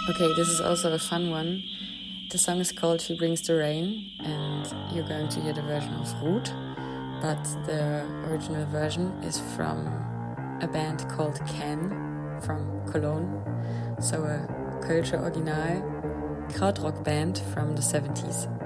Okay, this is also a fun one. The song is called She Brings the Rain, and you're going to hear the version of Ruth, but the original version is from a band called Can from Cologne, so a Kölsche Original Krautrock band from the 70s.